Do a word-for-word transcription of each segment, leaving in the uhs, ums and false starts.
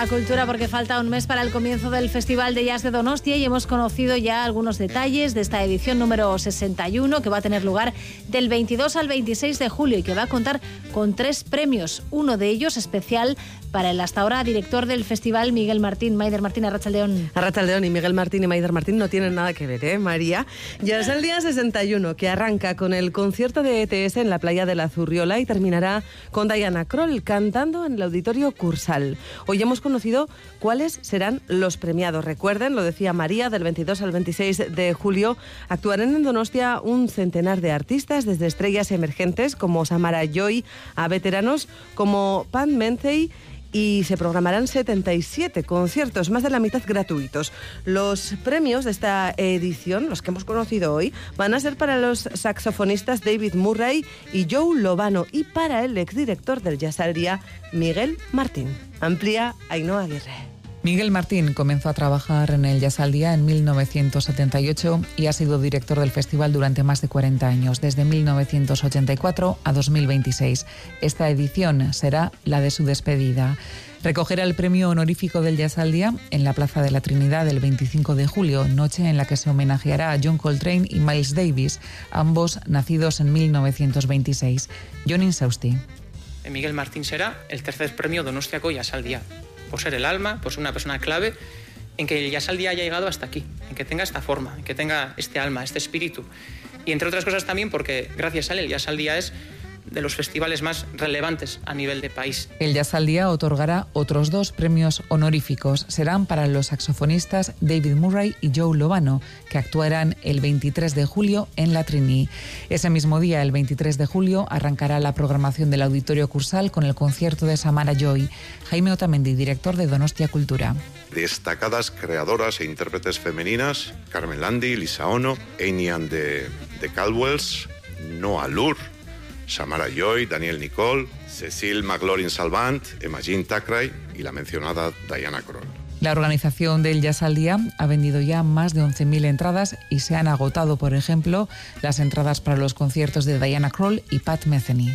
La cultura, porque falta un mes para el comienzo del Festival de Jazz de Donostia y hemos conocido ya algunos detalles de esta edición número sesenta y uno que va a tener lugar del veintidós al veintiséis de julio y que va a contar con tres premios, uno de ellos especial para el hasta ahora director del festival, Miguel Martín. Maider Martín, Arratsaldeon. Arratsaldeon, y Miguel Martín y Maider Martín no tienen nada que ver, ¿eh, María? Ya es el día sesenta y uno, que arranca con el concierto de E T S en la playa de la Zurriola y terminará con Diana Krall cantando en el Auditorio Cursal. Hoy hemos conocido cuáles serán los premiados. Recuerden, lo decía María, del veintidós al veintiséis de julio actuarán en Donostia un centenar de artistas, desde estrellas emergentes como Samara Joy a veteranos como Pan Mendey, y se programarán setenta y siete conciertos, más de la mitad gratuitos. Los premios de esta edición, los que hemos conocido hoy, van a ser para los saxofonistas David Murray y Joe Lovano y para el exdirector del Jazz al Día, Miguel Martín. Amplía Ainhoa Aguirre. Miguel Martín comenzó a trabajar en el Jazz al Día en mil novecientos setenta y ocho y ha sido director del festival durante más de cuarenta años, desde mil novecientos ochenta y cuatro a dos mil veintiséis. Esta edición será la de su despedida. Recogerá el premio honorífico del Jazz al Día en la Plaza de la Trinidad el veinticinco de julio, noche en la que se homenajeará a John Coltrane y Miles Davis, ambos nacidos en mil novecientos veintiséis. Jon Insausti. Miguel Martín será el tercer premio Donostiako Jazz al Día, por ser el alma, por ser una persona clave en que el Jazz al Día haya llegado hasta aquí, en que tenga esta forma, en que tenga este alma, este espíritu. Y entre otras cosas también porque gracias a él el Jazz al Día es de los festivales más relevantes a nivel de país. El Jazz al Día otorgará otros dos premios honoríficos. Serán para los saxofonistas David Murray y Joe Lovano, que actuarán el veintitrés de julio en la Trini. Ese mismo día, el veintitrés de julio, arrancará la programación del Auditorio Cursal con el concierto de Samara Joy. Jaime Otamendi, director de Donostia Cultura. Destacadas creadoras e intérpretes femeninas: Carmen Landi, Lisa Ono, Amy Ann de, de Caldwells, Noah Lur, Samara Joy, Daniel Nicole, Cecile McLaurin-Salvant, Emma Jean Thackeray y la mencionada Diana Krall. La organización del Jazz al Día ha vendido ya más de once mil entradas y se han agotado, por ejemplo, las entradas para los conciertos de Diana Krall y Pat Metheny.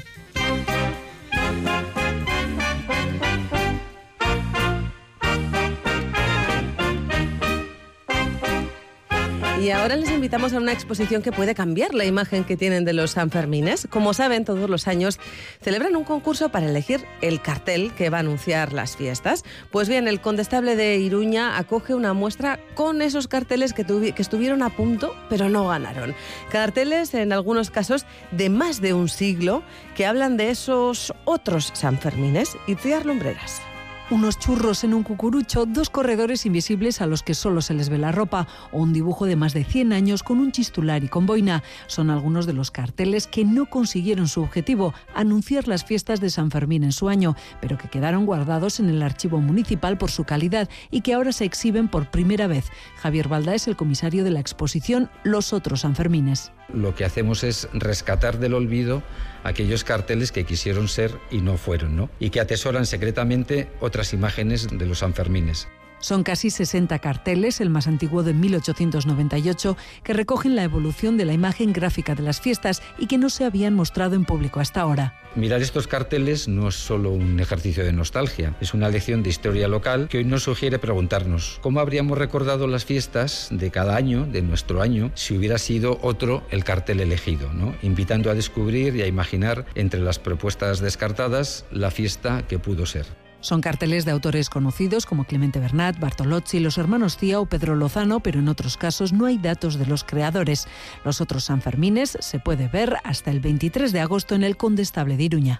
Y ahora les invitamos a una exposición que puede cambiar la imagen que tienen de los Sanfermines. Como saben, todos los años celebran un concurso para elegir el cartel que va a anunciar las fiestas. Pues bien, el Condestable de Iruña acoge una muestra con esos carteles que, tuvi- que estuvieron a punto, pero no ganaron. Carteles, en algunos casos, de más de un siglo, que hablan de esos otros Sanfermines. Itziar Lumbreras. Unos churros en un cucurucho, dos corredores invisibles a los que solo se les ve la ropa o un dibujo de más de cien años con un chistular y con boina. Son algunos de los carteles que no consiguieron su objetivo, anunciar las fiestas de San Fermín en su año, pero que quedaron guardados en el archivo municipal por su calidad y que ahora se exhiben por primera vez. Javier Balda es el comisario de la exposición Los Otros Sanfermines. Lo que hacemos es rescatar del olvido aquellos carteles que quisieron ser y no fueron, ¿no? Y que atesoran secretamente otras imágenes de los Sanfermines. Son casi sesenta carteles, el más antiguo de mil ochocientos noventa y ocho, que recogen la evolución de la imagen gráfica de las fiestas y que no se habían mostrado en público hasta ahora. Mirar estos carteles no es solo un ejercicio de nostalgia, es una lección de historia local que hoy nos sugiere preguntarnos cómo habríamos recordado las fiestas de cada año, de nuestro año, si hubiera sido otro el cartel elegido, ¿no? Invitando a descubrir y a imaginar entre las propuestas descartadas la fiesta que pudo ser. Son carteles de autores conocidos como Clemente Bernat, Bartolozzi, los hermanos Cía o Pedro Lozano, pero en otros casos no hay datos de los creadores. Los Otros Sanfermines se puede ver hasta el veintitrés de agosto en el Condestable de Iruña.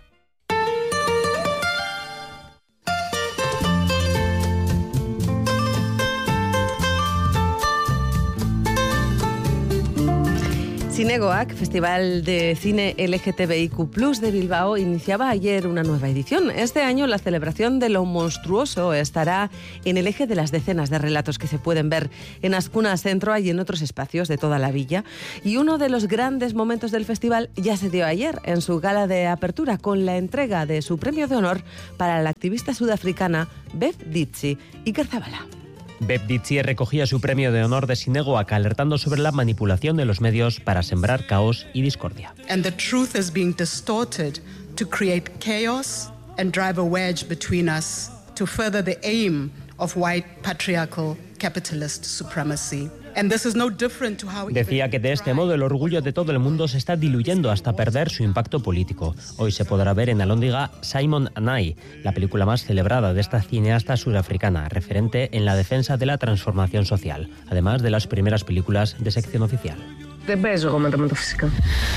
Cinegoac, Festival de Cine L G T B I Q plus de Bilbao, iniciaba ayer una nueva edición. Este año la celebración de lo monstruoso estará en el eje de las decenas de relatos que se pueden ver en Azkuna Centro y en otros espacios de toda la villa. Y uno de los grandes momentos del festival ya se dio ayer en su gala de apertura con la entrega de su premio de honor para la activista sudafricana Bev Ditzi. Iker Zabala. Bev Ditzi recogía su premio de honor de Cinegoac alertando sobre la manipulación de los medios para sembrar caos y discordia. And the truth is being distorted to create chaos and drive a wedge between us. to further the aim of white patriarchal capitalist supremacy. And this is no different to how Decía que de este modo el orgullo de todo el mundo se está diluyendo hasta perder su impacto político. Hoy se podrá ver en Alhóndiga Simon and I, la película más celebrada de esta cineasta surafricana, referente en la defensa de la transformación social, además de las primeras películas de sección oficial. De peso comandamento fiscal.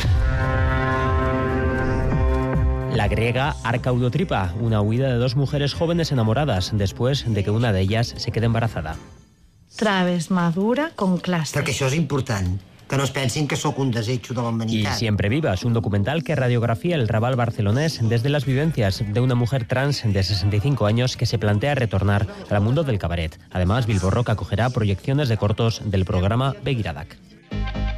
La griega Arcaudotripa, una huida de dos mujeres jóvenes enamoradas después de que una de ellas se quede embarazada. Travesmadura con clase. Perquè això és important, que no es pensin que sóc un desecho de la Y humanitat. Siempre Vivas, un documental que radiografía el Raval barcelonés desde las vivencias de una mujer trans de sesenta y cinco años que se plantea retornar al mundo del cabaret. Además, Bilbo Rock acogerá proyecciones de cortos del programa Begiradak.